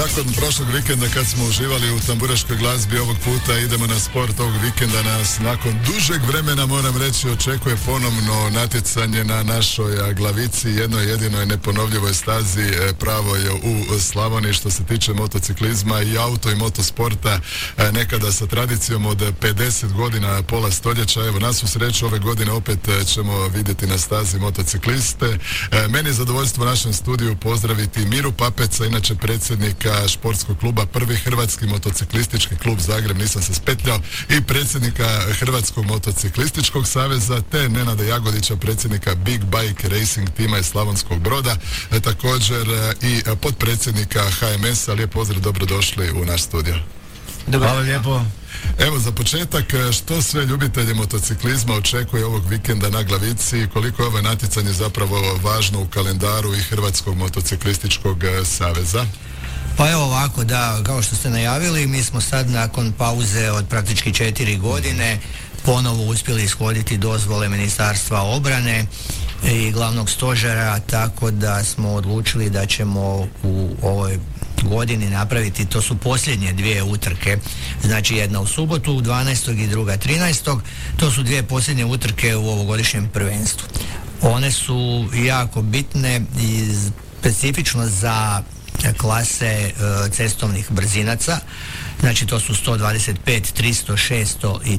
Nakon prošlog vikenda kad smo uživali u tamburaškoj glazbi, ovog puta idemo na sport. Ovog vikenda nas nakon dužeg vremena, moram reći, očekuje ponovno natjecanje na našoj Glavici, jednoj jedinoj neponovljivoj stazi, pravo je u Slavoniji što se tiče motociklizma i auto i motosporta, nekada sa tradicijom od 50 godina, pola stoljeća. Evo, na svu sreću ove godine opet ćemo vidjeti na stazi motocikliste. Meni je zadovoljstvo u našem studiju pozdraviti Miru Papeca, inače predsjednika športskog kluba Prvi hrvatski motociklistički klub Zagreb, nisam se spetljao, i predsjednika Hrvatskog motociklističkog saveza, te Nenada Jagodića, predsjednika Big Bike Racing tima iz Slavonskog Broda, također i potpredsjednika HMS-a. Lijep pozdrav, dobrodošli u naš studio. Hvala lijepo. Evo, za početak, što sve ljubitelji motociklizma očekuje ovog vikenda na Glavici i koliko je ovo natjecanje zapravo važno u kalendaru i Hrvatskog motociklističkog saveza? Pa evo ovako, da, kao što ste najavili, mi smo sad nakon pauze od praktički 4 godine ponovo uspjeli ishoditi dozvole Ministarstva obrane i glavnog stožera, tako da smo odlučili da ćemo u ovoj godini napraviti, to su posljednje dvije utrke, znači jedna u subotu 12. i druga 13. To su dvije posljednje utrke u ovogodišnjem prvenstvu. One su jako bitne i specifično za klase cestovnih brzinaca, znači to su 125, 300, 600 i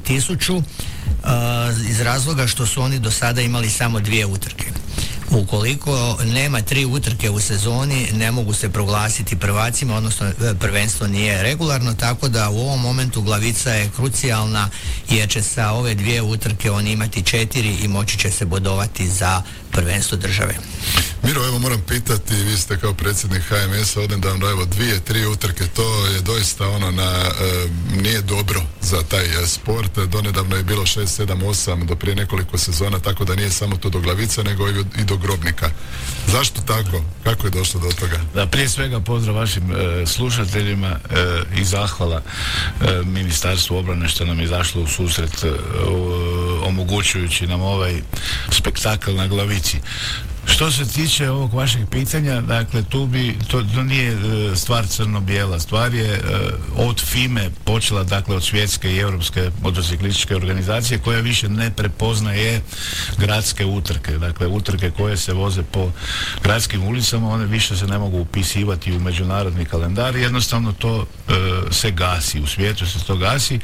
1000, iz razloga što su oni do sada imali samo dvije utrke. Ukoliko nema 3 utrke u sezoni, ne mogu se proglasiti prvacima, odnosno prvenstvo nije regularno, tako da u ovom momentu Glavica je krucijalna jer će sa ove 2 utrke oni imati 4 i moći će se bodovati za prvenstvo države. Miro, evo moram pitati, vi ste kao predsjednik HMS-a odnedavno, evo 2-3 utrke, to je doista nije dobro za taj sport. Donedavno je bilo 6, 7, 8 do prije nekoliko sezona, tako da nije samo to do Glavica, nego i do Grobnika. Zašto tako? Kako je došlo do toga? Da, prije svega pozdrav vašim slušateljima i zahvala Ministarstvu obrane što nam je izašlo u susret omogućujući nam ovaj spektakl na Glavici. Što se tiče ovog vašeg pitanja, dakle, to nije stvar crno-bijela, stvar je od FIME počela, dakle, od svjetske i europske motociklističke organizacije koja više ne prepoznaje gradske utrke, dakle, utrke koje se voze po gradskim ulicama, one više se ne mogu upisivati u međunarodni kalendar, jednostavno to se gasi, u svijetu se to gasi.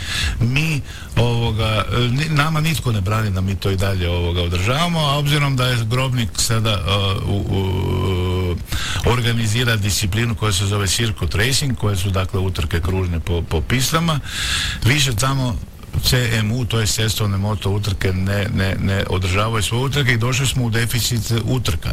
Nama nitko ne brani da mi to i dalje održavamo, a obzirom da je Grobnik sada organizira disciplinu koja se zove circuit racing, koje su dakle utrke kružne po pistama, više tamo CMU, to je cestovne moto utrke, ne održavaju svoje utrke i došli smo u deficit utrka.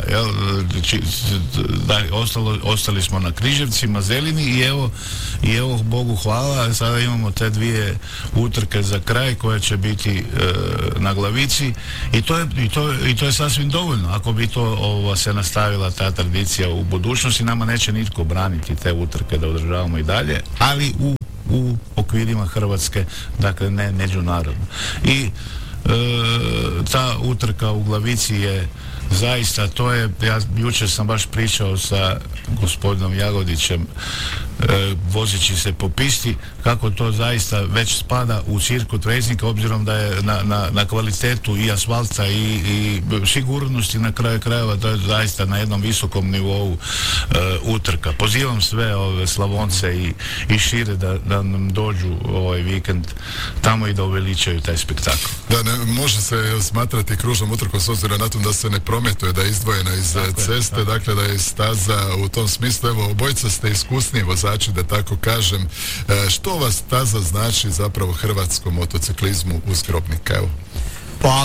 Ostali smo na Križevcima, Zelini i evo Bogu hvala, sada imamo te 2 utrke za kraj koje će biti na Glavici i to je sasvim dovoljno. Ako bi to se nastavila ta tradicija u budućnosti, nama neće nitko braniti te utrke da održavamo i dalje, ali u okvirima Hrvatske, dakle ne međunarodno. I ta utrka u Glavici je zaista, ja jučer sam baš pričao sa gospodinom Jagodićem vozeći se po pisti, kako to zaista već spada u circuit racing, obzirom da je na kvalitetu i asfalta i sigurnosti na kraju krajeva, to je zaista na jednom visokom nivou utrka. Pozivam sve ove Slavonce i šire da nam dođu ovaj vikend tamo i da uveličaju taj spektakl. Da, ne može se smatrati kružnom utrkom s obzirom na to da se ne prometuje, da je izdvojena iz ceste, dakle da je staza u tom smislu. Evo, obojica ste iskusni vozači, da tako kažem. Što ova staza znači zapravo hrvatskom motociklizmu uz Grobnika? Evo. Pa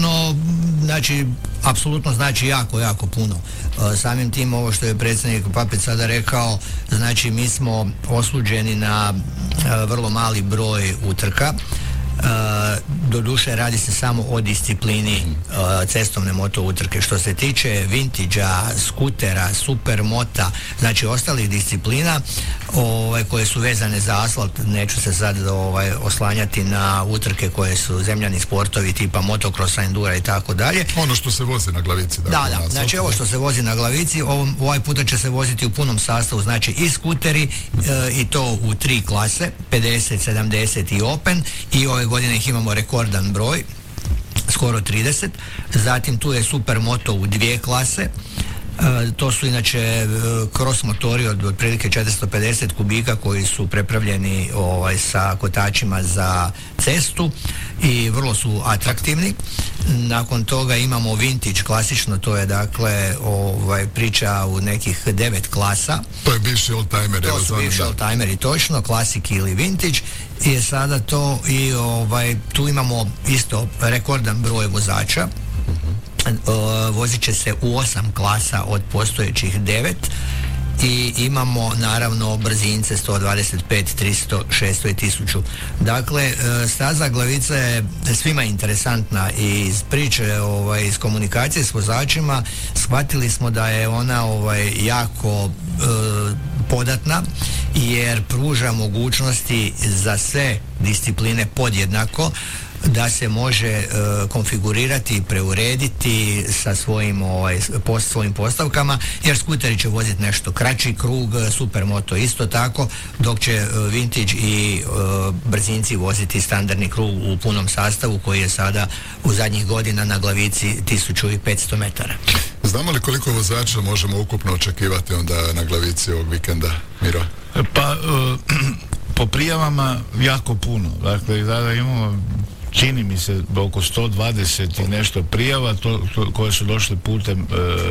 apsolutno znači jako, jako puno. Samim tim ovo što je predsjednik Papec sada rekao, znači mi smo osuđeni na vrlo mali broj utrka. Doduše radi se samo o disciplini cestovne moto utrke. Što se tiče vintage-a, skutera, supermota, znači ostalih disciplina koje su vezane za asfalt, neću se sad oslanjati na utrke koje su zemljani sportovi tipa motocrossa, endura i tako dalje. Ono što se vozi na glavici. Da, znači ovo što se vozi na glavici, ovaj puta će se voziti u punom sastavu, znači i skuteri i to u 3 klase, 50, 70 i Open, i ove godine ih imamo rekordan broj, skoro 30. Zatim tu je supermoto u 2 klase. To su inače cross motori od otprilike 450 kubika koji su prepravljeni sa kotačima za cestu i vrlo su atraktivni. Nakon toga imamo vintage klasično, to je dakle priča u nekih 9 klasa. To je bivši oldtimer. To su bivši oldtimeri, točno, klasik ili vintage. I sada to i tu imamo isto rekordan broj vozača. Vozit će se u 8 klasa od postojećih 9 i imamo naravno brzince 125, 300, 600 i 1000. Dakle, staza Glavica je svima interesantna i iz priče, iz komunikacije s vozačima shvatili smo da je ona jako podatna, jer pruža mogućnosti za sve discipline podjednako, da se može konfigurirati i preurediti sa svojim postavkama, jer skuteri će voziti nešto kraći krug, supermoto isto tako, dok će vintage i brzinci voziti standardni krug u punom sastavu koji je sada u zadnjih godina na Glavici 1500 metara. Znamo li koliko vozača možemo ukupno očekivati onda na Glavici ovog vikenda, Miro? Pa po prijavama jako puno, dakle sada imamo, čini mi se, oko 120 i nešto prijava koje su došle putem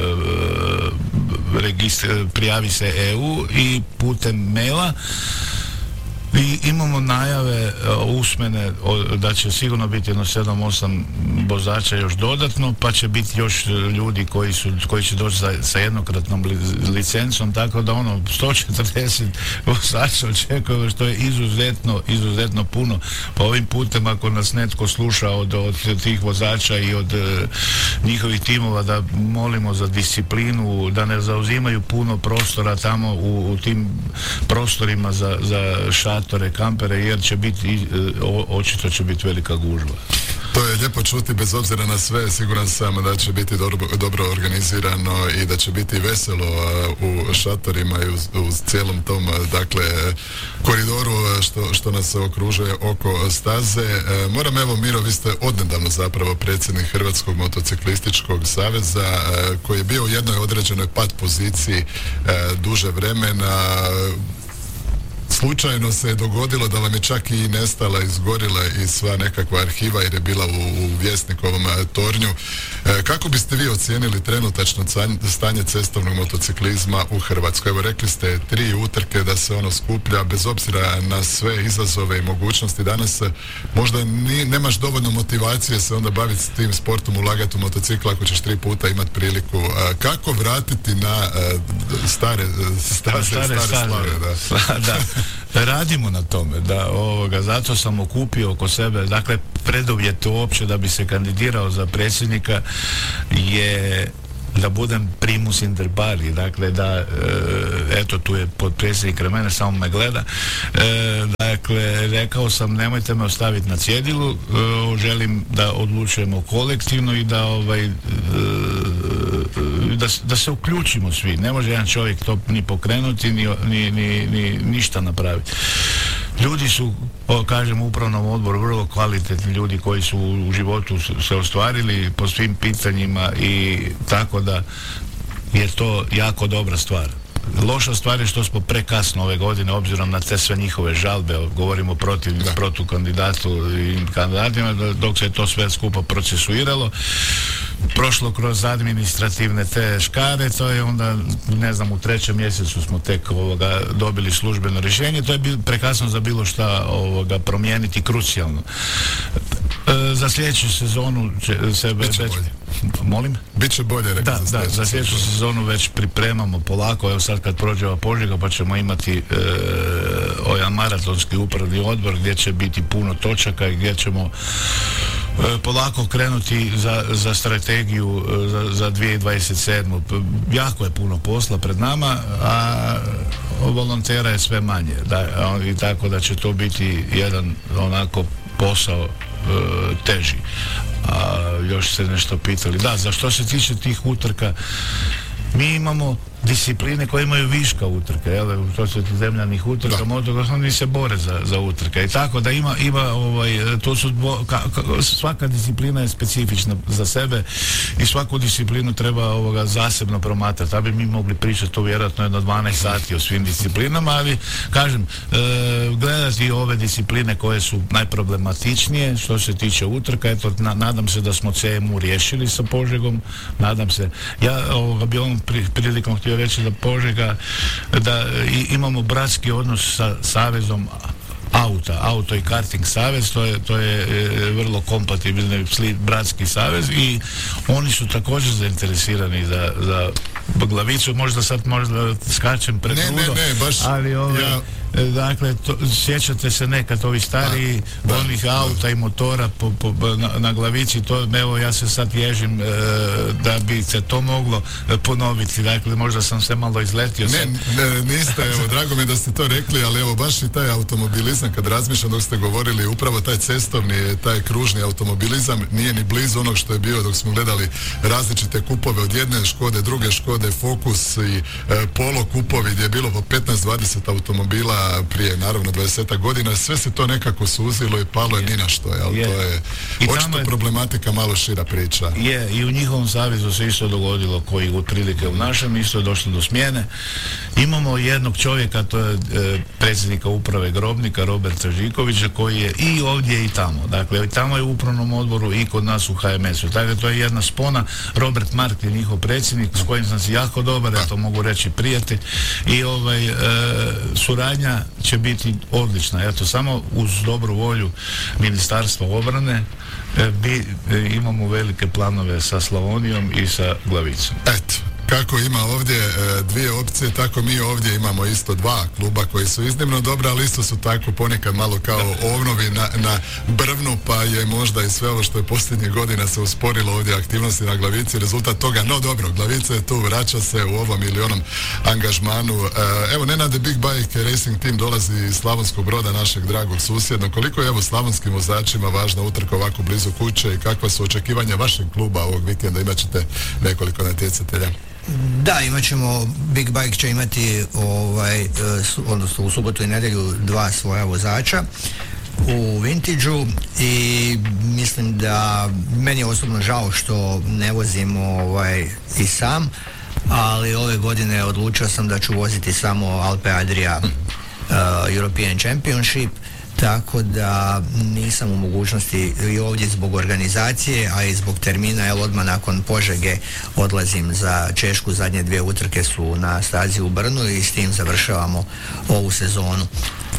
prijavi se EU i putem maila. I imamo najave usmene da će sigurno biti jedno 7-8 vozača još dodatno, pa će biti još ljudi koji će doći sa jednokratnom licencom, tako da 140 vozača očekujemo, što je izuzetno puno. Pa ovim putem, ako nas netko sluša od tih vozača i od njihovih timova, da molimo za disciplinu, da ne zauzimaju puno prostora tamo u tim prostorima za šatore, kampere, jer će biti, očito će biti velika gužva. To je lijepo čuti, bez obzira na sve, siguran sam da će biti dobro organizirano i da će biti veselo u šatorima i u cijelom tom, dakle, koridoru što nas okružuje oko staze. Moram, evo, Miro, vi ste odnedavno zapravo predsjednik Hrvatskog motociklističkog saveza, koji je bio u jednoj određenoj pat poziciji duže vremena. Slučajno se je dogodilo da vam je čak i nestala, izgorila i sva nekakva arhiva jer je bila u Vjesnikovom tornju. Kako biste vi ocijenili trenutačno stanje cestovnog motociklizma u Hrvatskoj? Evo, rekli ste 3 utrke da se ono skuplja, bez obzira na sve izazove i mogućnosti. Danas možda nemaš dovoljno motivacije se onda baviti s tim sportom, ulagati u motocikla ako ćeš 3 puta imati priliku. Kako vratiti na stare slave? Da. Radimo na tome, zato sam okupio oko sebe, dakle, preduvjet uopće da bi se kandidirao za predsjednika je da budem primus inter pares, dakle da, eto, tu je potpredsjednik mene, samo me gleda, dakle, rekao sam, nemojte me ostaviti na cjedilu, želim da odlučujemo kolektivno i da se uključimo svi. Ne može jedan čovjek to ni pokrenuti, ni ništa napraviti. Ljudi su, kažem, u upravnom odboru vrlo kvalitetni ljudi koji su u životu se ostvarili po svim pitanjima i tako da je to jako dobra stvar. Loša stvar je što smo prekasno ove godine, obzirom na te sve njihove žalbe, govorimo protiv kandidatu i kandidatima, dok se to sve skupa procesuiralo, prošlo kroz administrativne te škare, to je onda, ne znam, u 3. mjesecu smo tek dobili službeno rješenje, to je prekasno za bilo šta promijeniti krucijalno. Za sljedeću sezonu će se Molim? Biće bolje, rekao. Da, za sljedeću sezonu već pripremamo polako, evo sad kad prođe ova Požega pa ćemo imati ovaj maratonski upravni odbor gdje će biti puno točaka i gdje ćemo polako krenuti za strategiju za 2027. Jako je puno posla pred nama, a volontera je sve manje. I tako da će to biti jedan onako posao teži. A još se nešto pitali. Da, za što se tiče tih utrka, mi imamo discipline koje imaju viška utrke, to su zemljanih utrka, oni se bore za utrke i tako da ima to su svaka disciplina je specifična za sebe i svaku disciplinu treba zasebno promatrati, da bi mi mogli pričati to vjerojatno jedno 12 sati o svim disciplinama, ali kažem, gledati ove discipline koje su najproblematičnije što se tiče utrka, eto, nadam se da smo CMU riješili sa Požegom, nadam se, ja bi ovom prilikom htio reći da Požega, da imamo bratski odnos sa savezom auto i karting savez, to je vrlo kompatibilni bratski savez i oni su također zainteresirani za Glavicu, možda skačem predugo, ali dakle, sjećate se nekad ovi stariji onih auta i motora na Glavici, evo ja se sad ježim da bi se to moglo ponoviti, dakle možda sam se malo izletio. Niste, evo drago mi je da ste to rekli, ali evo baš i taj automobilizam kad razmišljam dok ste govorili, upravo taj cestovni, taj kružni automobilizam nije ni blizu onog što je bio dok smo gledali različite kupove od jedne Škode, druge Škode, Focus i Polo kupovi gdje je bilo po 15-20 automobila prije naravno 20 godina, sve se to nekako suzilo i palo je ni na što, to je očito problematika malo šira priča. I u njihovom savezu se isto dogodilo, koji otprilike u našem isto je došlo do smjene. Imamo jednog čovjeka, to je predsjednika uprave Grobnika, Roberta Žikovića, koji je i ovdje i tamo. Dakle, i tamo je u upravnom odboru i kod nas u HMS-u. Dakle, to je jedna spona. Robert Mark je njihov predsjednik, s kojim sam si jako dobar, ja to mogu reći prijatelj. I suradnja će biti odlična. Eto, samo uz dobru volju Ministarstva obrane imamo velike planove sa Slavonijom i sa Glavicom. Eto, kako ima ovdje dvije opcije, tako mi ovdje imamo isto dva kluba koji su iznimno dobra, ali isto su tako ponekad malo kao ovnovi na brvnu, pa je možda i sve ovo što je posljednjih godina se usporilo ovdje aktivnosti na Glavici, rezultat toga, no dobro, Glavica je tu, vraća se u ovom ili onom angažmanu. Evo, Nenade, Big Bike Racing Team dolazi iz Slavonskog Broda, našeg dragog susjednog. Koliko je evo slavonskim vozačima važna utrka ovako blizu kuće i kakva su očekivanja vašeg kluba ovog vikenda? Imat ćete nekoliko natjecatelja. Da, imat ćemo, Big Bike će imati odnosno u subotu i nedjelju dva svoja vozača u Vintage-u i mislim da meni je osobno žao što ne vozim i sam, ali ove godine odlučio sam da ću voziti samo Alpe Adria European Championship, tako da nisam u mogućnosti i ovdje zbog organizacije, a i zbog termina, jer odmah nakon Požege odlazim za Češku, zadnje dvije utrke su na stazi u Brnu i s tim završavamo ovu sezonu.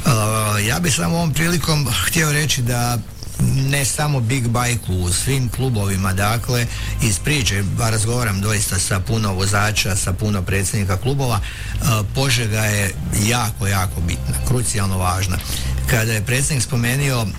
Ja bih samo ovom prilikom htio reći da ne samo Big Bike, u svim klubovima, dakle, iz priče, razgovaram doista sa puno vozača, sa puno predsjednika klubova, Požega je jako bitna, krucijalno važna. Kada je predsjednik spomenuo,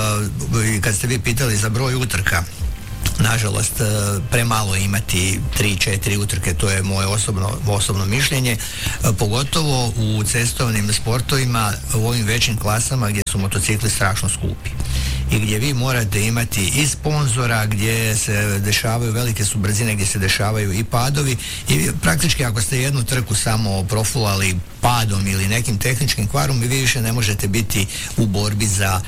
kad ste vi pitali za broj utrka, nažalost, premalo imati 3-4 utrke, to je moje osobno mišljenje, pogotovo u cestovnim sportovima, u ovim većim klasama gdje su motocikli strašno skupi i gdje vi morate imati i sponzora, gdje se dešavaju, velike su brzine, gdje se dešavaju i padovi i praktički ako ste jednu trku samo profulali padom ili nekim tehničkim kvarom, vi više ne možete biti u borbi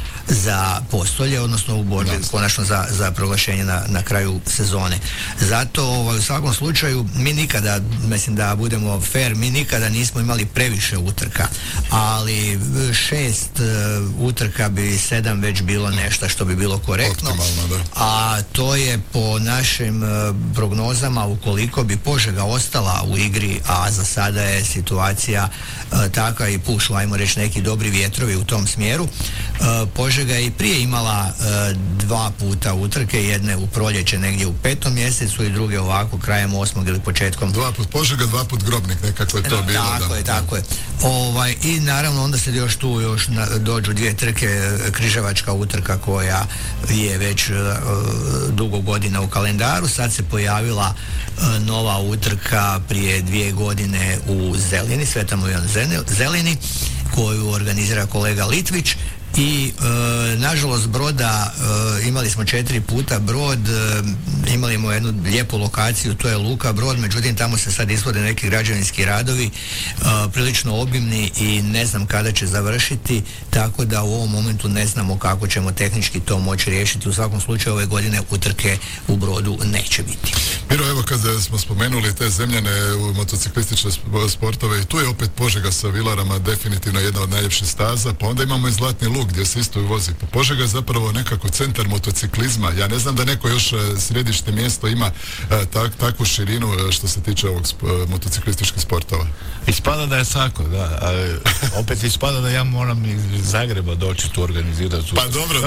za postolje, odnosno u borbi konačno za proglašenje na kraju sezone. Zato u svakom slučaju mi nikada, mislim da budemo fair, mi nikada nismo imali previše utrka, ali 6 utrka bi 7 već bilo nešto što bi bilo korektno. Optimalno, da. A to je po našim prognozama, ukoliko bi Požega ostala u igri, a za sada je situacija taka i pušla, ajmo reći, neki dobri vjetrovi u tom smjeru. Požega je i prije imala 2 puta utrke, jedne u proljeće negdje u 5. mjesecu i druge ovako krajem 8. ili početkom. 2 put Požega, 2 put Grobnik, nekako je to bilo. Tako je. I naravno onda se još dođu 2 trke, Križevačka utrka koja je već dugo godina u kalendaru, sad se pojavila nova utrka prije 2 godine u Zelini, Sveta Mojan Zelini, koju organizira kolega Litvić. I nažalost Broda, imali smo 4 puta Brod, imali smo jednu lijepu lokaciju, to je Luka Brod, međutim tamo se sad izvode neki građevinski radovi, prilično obimni i ne znam kada će završiti, tako da u ovom momentu ne znamo kako ćemo tehnički to moći riješiti. U svakom slučaju ove godine utrke u Brodu neće biti. Miro, evo kad smo spomenuli te zemljane u motociklističke sportove, i tu je opet Požega sa Vilarama definitivno jedna od najljepših staza, pa onda imamo i Zlatni Luk gdje se isto vozi. Pa Požega je zapravo nekako centar motociklizma. Ja ne znam da neko još središte mjesto ima takvu širinu što se tiče ovog motociklističkih sportova. Ispada da je tako, da. Opet ispada da ja moram iz Zagreba doći tu organizirati. Pa dobro,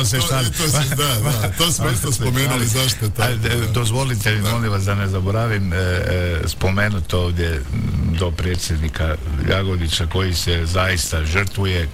to smo isto spomenuli, zašto je tako. Dozvolite mi, molim vas da ne zaboravim spomenuti ovdje do predsjednika Jagodića koji se zaista žrtvuje.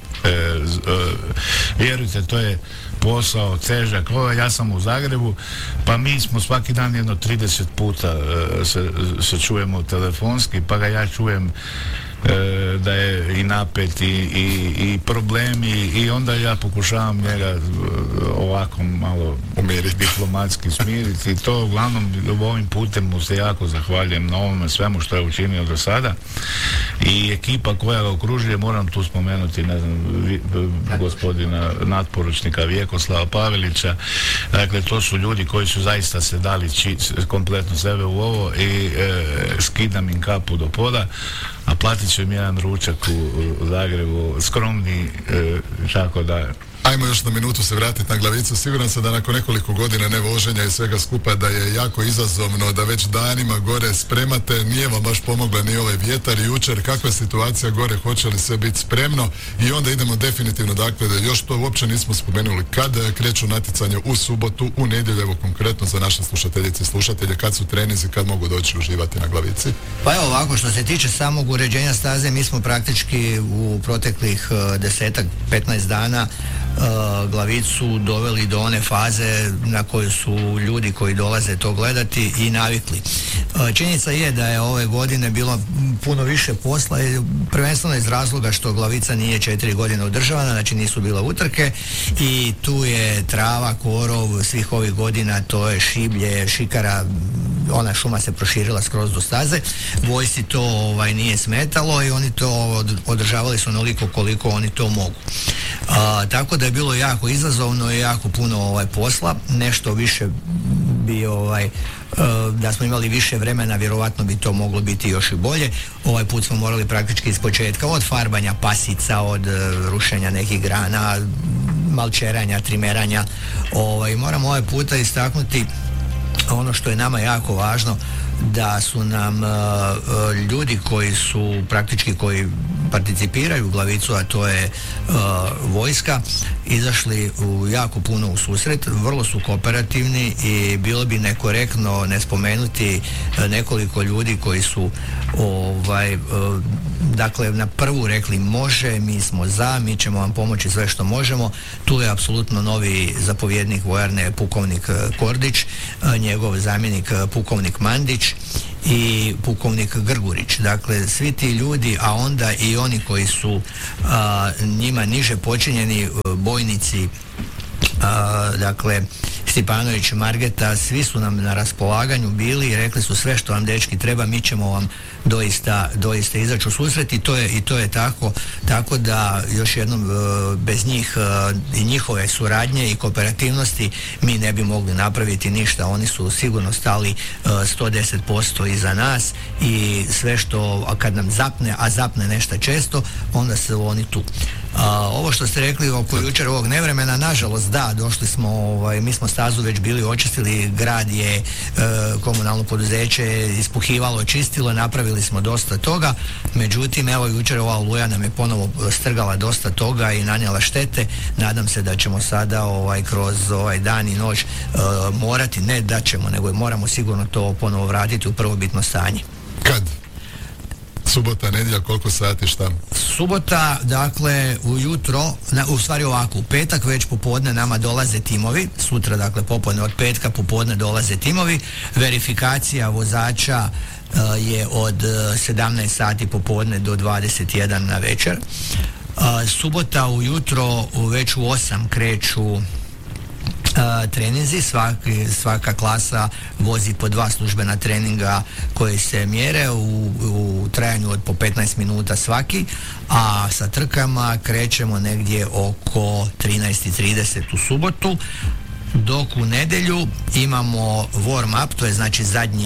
Vjerujte, to je posao težak. Ja sam u Zagrebu, pa mi smo svaki dan jedno 30 puta se čujemo telefonski, pa ga ja čujem da je i napet i problemi i onda ja pokušavam njega ovako malo diplomatski smiriti i to uglavnom ovim putem mu se jako zahvaljujem na ovome svemu što je učinio do sada i ekipa koja ga okružuje, moram tu spomenuti, ne znam, gospodina natporučnika Vjekoslava Pavelića, dakle to su ljudi koji su zaista se dali kompletno sebe u ovo i skidam im kapu do poda, a platit ću im jedan ručak u Zagrebu, skromni, tako da... Ajmo još na minutu se vratiti na Glavicu. Siguran sam da nakon nekoliko godina nevoženja i svega skupa da je jako izazovno, da već danima gore spremate, nije vam baš pomogla ni ovaj vjetar jučer, kakva je situacija gore, hoće li sve biti spremno i onda idemo definitivno, dakle, da još to uopće nismo spomenuli, kad kreću natjecanje u subotu, u nedjelju, evo konkretno za naše slušateljice i slušatelje, kad su treninzi, kad mogu doći uživati na Glavici? Pa evo ovako, što se tiče samog uređenja staze, mi smo praktički u proteklih 10-15 dana Glavicu doveli do one faze na koju su ljudi koji dolaze to gledati i navikli. Činjenica je da je ove godine bilo puno više posla, prvenstveno iz razloga što Glavica nije 4 godine održavana, znači nisu bile utrke i tu je trava, korov svih ovih godina, to je šiblje, šikara, ona šuma se proširila skroz do staze. Vojsci to nije smetalo i oni to održavali su onoliko koliko oni to mogu. Tako da je bilo jako izazovno i jako puno posla, nešto više bi da smo imali više vremena, vjerovatno bi to moglo biti još i bolje. Ovaj put smo morali praktički iz početka, od farbanja pasica, od rušenja nekih grana, malčeranja, trimeranja. Moram ovaj puta istaknuti ono što je nama jako važno, da su nam ljudi koji su praktički, koji participiraju u Glavicu, a to je vojska, izašli jako puno u susret, vrlo su kooperativni i bilo bi nekorektno ne spomenuti nekoliko ljudi koji su dakle na prvu rekli može, mi smo za, mi ćemo vam pomoći sve što možemo. Tu je apsolutno novi zapovjednik vojarne pukovnik Kordić, njegov zamjenik pukovnik Mandić i pukovnik Grgurić. Dakle, svi ti ljudi, a onda i oni koji su njima niže počinjeni bojnici, dakle Stipanović, Margeta, svi su nam na raspolaganju bili i rekli su sve što vam dečki treba, mi ćemo vam doista izaći u susret i to je tako da još jednom bez njih i njihove suradnje i kooperativnosti mi ne bi mogli napraviti ništa. Oni su sigurno stali 110% iza nas i sve što kad nam zapne, a zapne nešto često, onda su oni tu. Ovo što ste rekli oko jučer ovog nevremena, nažalost da, došli smo, mi smo stazu već bili očistili, grad je, komunalno poduzeće ispuhivalo, čistilo, napravili smo dosta toga, međutim evo jučer ova oluja nam je ponovo strgala dosta toga i nanijela štete. Nadam se da ćemo sada kroz ovaj dan i noć morati, ne da ćemo, nego moramo sigurno to ponovo vratiti u prvobitno stanje. Kad? Subota, nedjelja, koliko sati, šta? Subota, dakle, ujutro, u stvari ovako, u petak već popodne nama dolaze timovi, sutra, dakle, popodne od petka, popodne dolaze timovi, verifikacija vozača je od 17 sati popodne do 21 na večer. Subota ujutro već u 8 kreću treninzi, svaka klasa vozi po 2 službena treninga koji se mjere u trajanju od po 15 minuta svaki, a sa trkama krećemo negdje oko 13:30 u subotu, dok u nedjelju imamo warm up, to je znači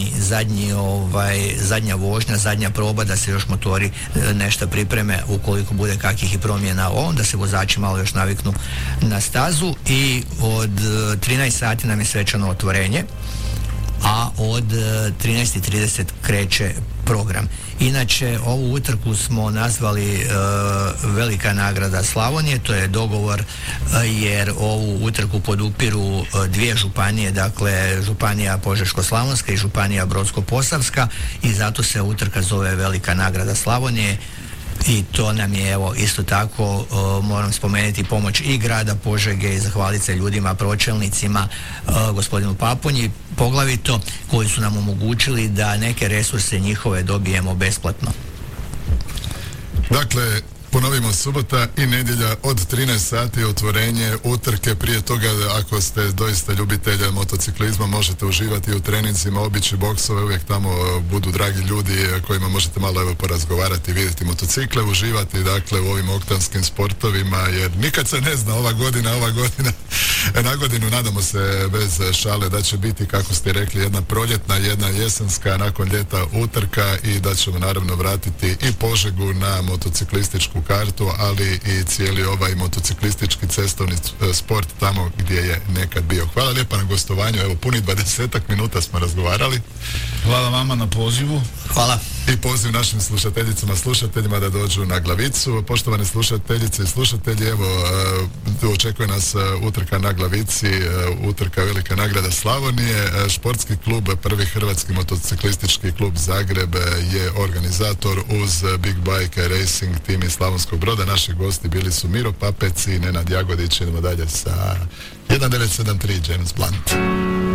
zadnja vožnja, zadnja proba da se još motori nešto pripreme ukoliko bude kakvih i promjena da se vozači malo još naviknu na stazu, i od 13 sati nam je svečano otvorenje, a od 13:30 kreće program. Inače, ovu utrku smo nazvali Velika nagrada Slavonije, to je dogovor jer ovu utrku podupiru 2 županije, dakle županija Požeško-slavonska i županija Brodsko-posavska, i zato se utrka zove Velika nagrada Slavonije. I to nam je, evo, isto tako moram spomenuti pomoć i grada Požege i zahvaliti se ljudima, pročelnicima, gospodinu Papunji poglavito, koji su nam omogućili da neke resurse njihove dobijemo besplatno. Dakle, ponovimo, subota i nedjelja od 13 sati otvorenje utrke. Prije toga, ako ste doista ljubitelja motociklizma, možete uživati u treninzima, obići boksove, uvijek tamo budu dragi ljudi kojima možete malo porazgovarati, vidjeti motocikle, uživati dakle u ovim oktanskim sportovima, jer nikad se ne zna, ova godina na godinu nadamo se bez šale da će biti, kako ste rekli, jedna proljetna, jedna jesenska, nakon ljeta utrka, i da ćemo naravno vratiti i Požegu na motociklističku kartu, ali i cijeli ovaj motociklistički cestovni sport tamo gdje je nekad bio. Hvala lijepa na gostovanju, evo punih 20 minuta smo razgovarali. Hvala vama na pozivu. Hvala. I poziv našim slušateljicama, slušateljima da dođu na Glavicu. Poštovane slušateljice i slušatelji, evo očekuje nas utrka na Glavici, utrka Velika nagrada Slavonije. Športski klub, prvi hrvatski motociklistički klub Zagreb, je organizator uz Big Bike Racing tim iz Slavonskog Broda. Naši gosti bili su Miro Papec i Nenad Jagodić. Idemo dalje sa 1973 James Blunt.